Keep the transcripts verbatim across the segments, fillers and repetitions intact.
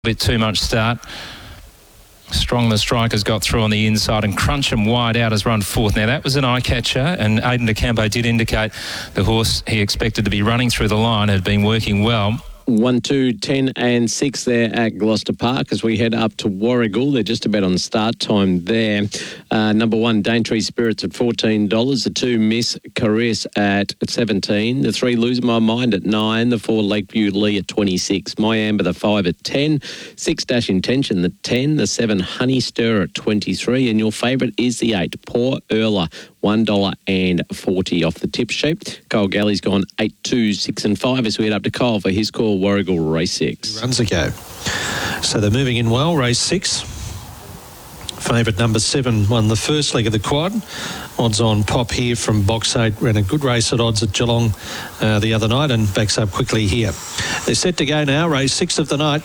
bit too much start. Strong the Strikers got through on the inside, and Crunch'em Wide Out has run fourth. Now that was an eye catcher, and Aidan De Campo did indicate the horse he expected to be running through the line had been working well. One, two, ten and six there at Gloucester Park as we head up to Warragul. They're just about on start time there. Uh, number one, Daintree Spirits at fourteen dollars. The two, Miss Caress at seventeen. The three, Lose My Mind at nine. The four, Lakeview Lee at twenty-six. My Amber, the five at ten. Six, Dash Intention, the ten. The seven, Honey Stir at twenty-three. And your favourite is the eight, Poor Erla, one dollar forty off the tip sheet. Kyle Galley's gone eight, two, six and five as we head up to Kyle for his call, Warragul race six. Runs ago. So they're moving in well, race six. Favourite number seven won the first leg of the quad. Odds on Pop here from box eight. Ran a good race at odds at Geelong uh, the other night and backs up quickly here. They're set to go now, race six of the night.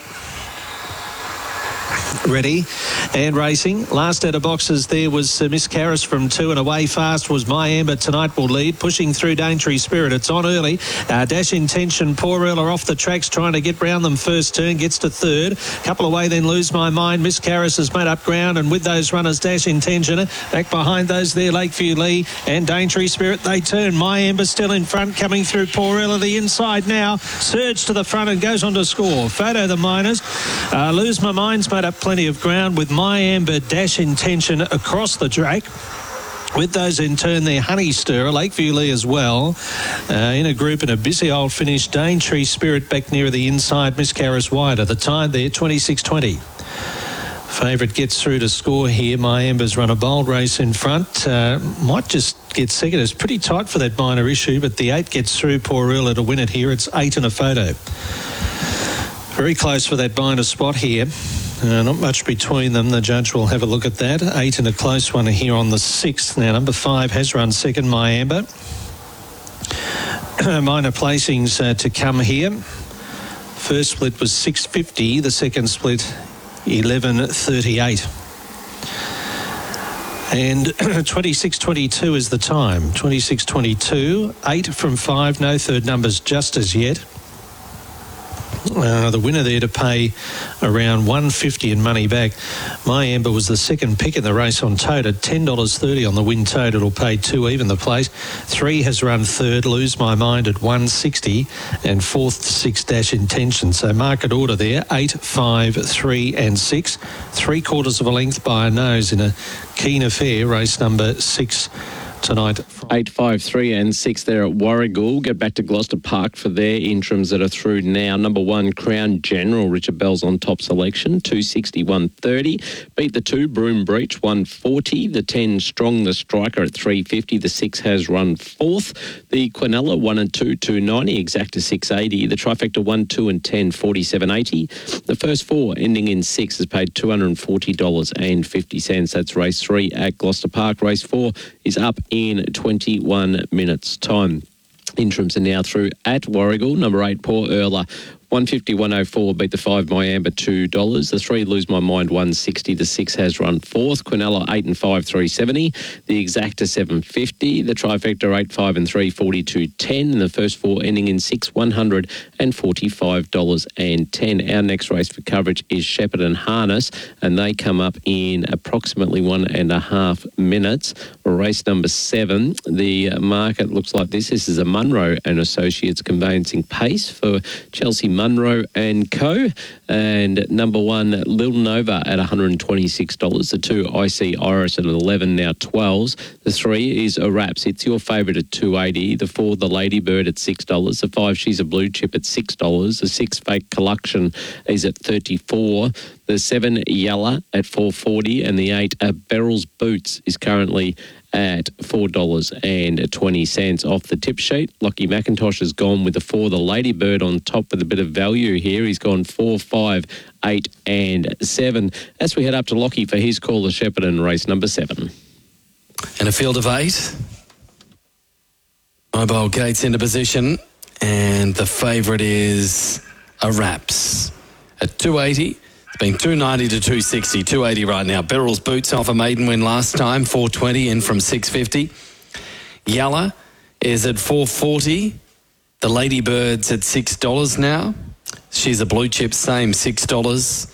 Ready and racing. Last out of boxes there was uh, Miss Caress from two, and away fast was My Amber. Tonight will lead, pushing through Daintree Spirit. It's on early. Uh, Dash Intention, Poor Erla off the tracks, trying to get round them first turn, gets to third. Couple away, then Lose My Mind. Miss Caress has made up ground, and with those runners, Dash Intention back behind those there, Lakeview Lee and Daintree Spirit. They turn. My Amber still in front, coming through Poor Erla the inside now. Surge to the front and goes on to score. Photo the Miners. Uh, Lose My Mind's made up plenty of ground with My Amber, Dash Intention across the track. With those in turn there, Honey Stir, Lakeview Lee as well. Uh, in a group in a busy old finish, Daintree Spirit back near the inside, Miss Caress Wide. At the time there, twenty-six twenty. Favourite gets through to score here. My Amber's run a bold race in front. Uh, might just get second. It's pretty tight for that minor issue, but the eight gets through. Poor Erla to win it here. It's eight and a photo. Very close for that minor spot here. Uh, not much between them. The judge will have a look at that. Eight and a close one here on the sixth. Now, number five has run second, My Amber. Minor placings uh, to come here. First split was six fifty. The second split, eleven thirty-eight. And twenty-six twenty-two is the time. twenty-six twenty-two. Eight from five. No third numbers just as yet. Uh, the winner there to pay around one fifty in money back. My Amber was the second pick in the race on tote at ten dollars thirty on the win tote. It'll pay two even the place. Three has run third, Lose My Mind at one sixty, and fourth, Six Dash Intention. So market order there, eight, five, three and six. Three quarters of a length by a nose in a keen affair, race number six tonight. Eight, five, three and six there at Warragul. Get back to Gloucester Park for their interims that are through now. Number one, Crown General, Richard Bell's on top selection, two sixty, one thirty. Beat the two, Broom Breach, one forty. The ten, Strong the Striker at three fifty. The six has run fourth. The Quinella, one and two, two ninety. Exacta, six eighty. The Trifecta, one, two and ten, forty-seven eighty. The first four, ending in six, has paid two hundred forty dollars and fifty cents. That's race three at Gloucester Park. Race four is up in twenty-one minutes time. Interims are now through at Warragul. Number eight, Poor Erla, one fifty, one oh four. Beat the five, My Amber, two dollars. The three, Lose My Mind, one sixty. The six has run fourth. Quinella, eight and five, three seventy. The Exacta, seven fifty. The Trifecta, eight, five and three, forty-two ten. And the first four ending in six, one hundred forty-five dollars and ten. Our next race for coverage is Shepherd and Harness, and they come up in approximately one and a half minutes. Race number seven, the market looks like this. This is a Munro and Associates conveyancing pace for Chelsea Munro and Co. And number one, Lil Nova at one hundred twenty-six dollars. The two, I C Iris at eleven, now twelves. The three is a Raps. It's your favourite at two eighty. The four, the Ladybird at six dollars. The five, She's a Blue Chip at six dollars. The six, Fake Collection is at thirty-four. The seven, Yalla at four forty. And the eight, uh, Beryl's Boots is currently at four dollars and twenty cents off the tip sheet. Lockie McIntosh has gone with the four, the Ladybird on top with a bit of value here. He's gone four, five, eight and seven. As we head up to Lockie for his call, the Shepherd and race number seven. And a field of eight. Mobile Gates into position, and the favourite is a Raps at two eighty. It's been two ninety to two sixty, two eighty right now. Beryl's Boots off a maiden win last time, four twenty in from six fifty. Yalla is at four forty. The Ladybird's at six dollars now. She's a Blue Chip, same, six dollars.